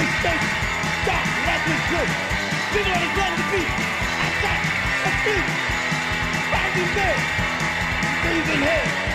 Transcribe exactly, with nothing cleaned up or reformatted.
space. Stop, that's what's good. People on the ground to beat. Outside, asleep. Rising bed. Breathing head.